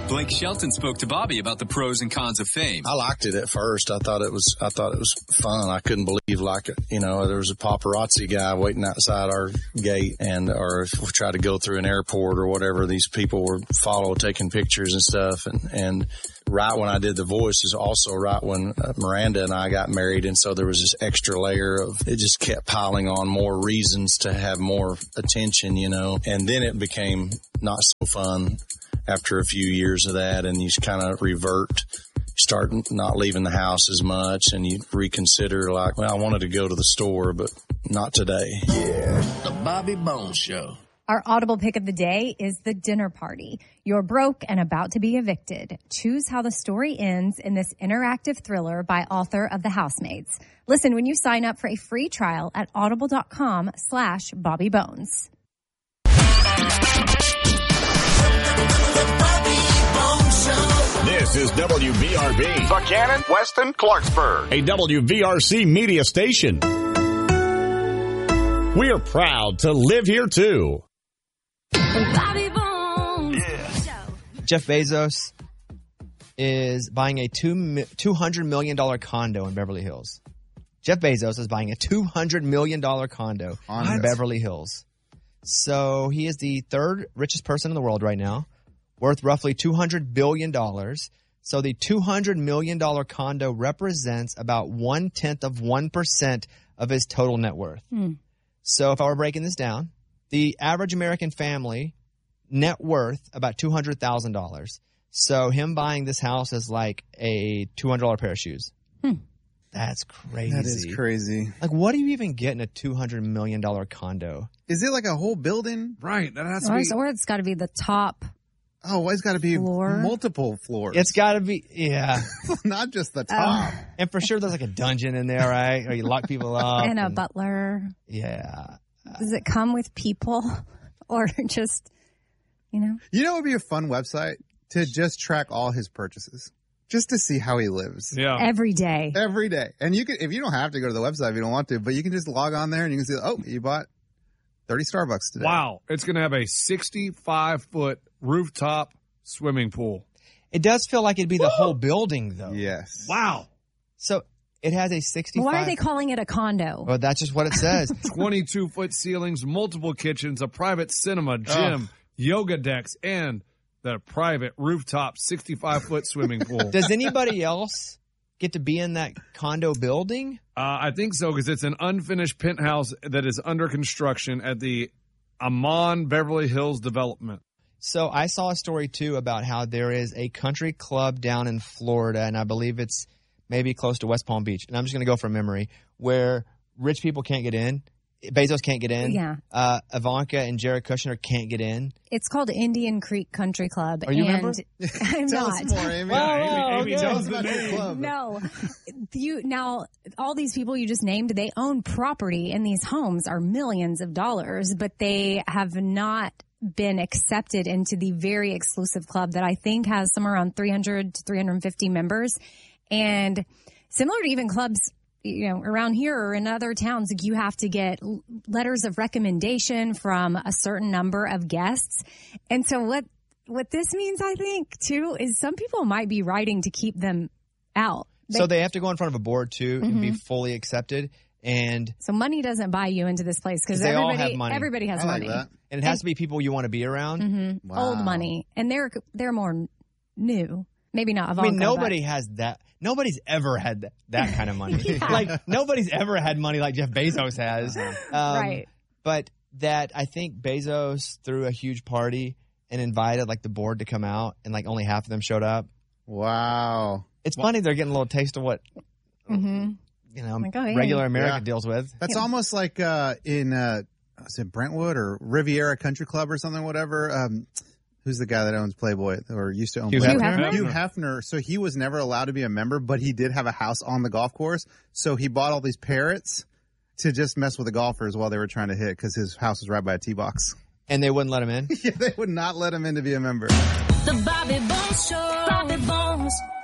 Blake Shelton spoke to Bobby about the pros and cons of fame. I liked it at first. I thought it was fun. I couldn't believe, there was a paparazzi guy waiting outside our gate, or if we tried to go through an airport or whatever, these people were taking pictures and stuff. And right when I did the voice is also right when Miranda and I got married. And so there was this extra layer of, it just kept piling on more reasons to have more attention, and then it became not so fun after a few years of that. And you kind of revert, start not leaving the house as much, and you reconsider I wanted to go to the store, but not today. Yeah. The Bobby Bones Show. Our Audible pick of the day is The Dinner Party. You're broke and about to be evicted. Choose how the story ends in this interactive thriller by author of The Housemaids. Listen when you sign up for a free trial at audible.com/BobbyBones. This is WVRB. Buchanan, Weston, Clarksburg. A WVRC media station. We are proud to live here, too. Bobby Bones. Yeah. Jeff Bezos is buying a $200 million condo in Beverly Hills. Jeff Bezos is buying a $200 million condo in Beverly Hills. So he is the third richest person in the world right now, worth roughly $200 billion. So the $200 million condo represents about 0.1% of his total net worth. So if I were breaking this down, the average American family net worth about $200,000. So him buying this house is like a $200 pair of shoes. That's crazy. That is crazy. What do you even get in a $200 million condo? Is it like a whole building? Right. That has to be. Or it's got to be the top. Oh, it's got to be floor. Multiple floors. It's got to be, yeah. Not just the top. And for sure there's like a dungeon in there, right? Or you lock people up. And a butler. Yeah. Does it come with people or just, You know what would be a fun website? To just track all his purchases. Just to see how he lives. Yeah. Every day. Every day. And you could, if you don't have to go to the website if you don't want to, but you can just log on there and you can see, you bought 30 Starbucks today. Wow. It's going to have a 65-foot rooftop swimming pool. It does feel like it'd be the whole building, though. Yes. Wow. So it has a 65. Why are they calling it a condo? Well, that's just what it says. 22-foot ceilings, multiple kitchens, a private cinema, gym, yoga decks, and the private rooftop 65-foot swimming pool. Does anybody else get to be in that condo building? I think so, because it's an unfinished penthouse that is under construction at the Amman Beverly Hills development. So I saw a story, too, about how there is a country club down in Florida, and I believe it's maybe close to West Palm Beach, and I'm just going to go from memory, where rich people can't get in. Bezos can't get in. Yeah. Ivanka and Jared Kushner can't get in. It's called Indian Creek Country Club. Are you a member? I'm Tell not. us more, Amy. Amy Tell knows us the about your name. club. No. Now, all these people you just named, they own property, and these homes are millions of dollars, but they have not been accepted into the very exclusive club that I think has somewhere around 300 to 350 members. And similar to even clubs, around here or in other towns, you have to get letters of recommendation from a certain number of guests. And so what this means, I think, too, is some people might be writing to keep them out. So they have to go in front of a board, too, and be fully accepted. And so money doesn't buy you into this place because they all have money. Everybody has I like money. that. And it has to be people you want to be around. Wow. Old money. And they're more new. Maybe not Ivanka. I mean, nobody has that. Nobody's ever had that kind of money. Like, nobody's ever had money like Jeff Bezos has. Right. But that, I think Bezos threw a huge party and invited, the board to come out, and, only half of them showed up. Wow. It's funny they're getting a little taste of what, regular America deals with. That's almost like in, is it Brentwood or Riviera Country Club or something, whatever? Who's the guy that owns Playboy or used to own Hugh Playboy? Hefner? Hugh Hefner. So he was never allowed to be a member, but he did have a house on the golf course. So he bought all these parrots to just mess with the golfers while they were trying to hit because his house was right by a tee box. And they wouldn't let him in? Yeah, they would not let him in to be a member. The Bobby Bones Show. Bobby Bones.